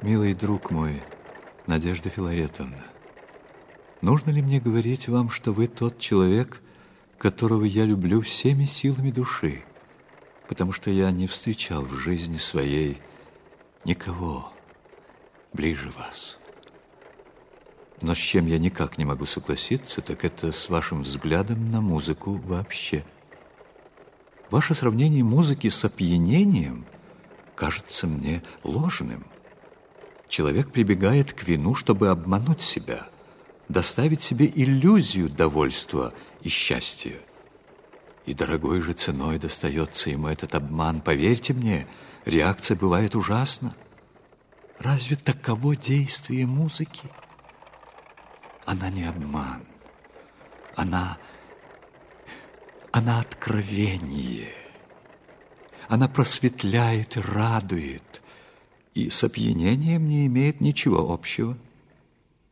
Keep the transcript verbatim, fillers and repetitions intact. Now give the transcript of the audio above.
Милый друг мой, Надежда Филаретовна, нужно ли мне говорить вам, что вы тот человек, которого я люблю всеми силами души, потому что я не встречал в жизни своей никого ближе вас. Но с чем я никак не могу согласиться, так это с вашим взглядом на музыку вообще. Ваше сравнение музыки с опьянением кажется мне ложным. Человек прибегает к вину, чтобы обмануть себя, доставить себе иллюзию довольства и счастья. И дорогой же ценой достается ему этот обман. Поверьте мне, реакция бывает ужасна. Разве таково действие музыки? Она не обман. Она, она откровение. Она просветляет и радует, и с опьянением не имеет ничего общего.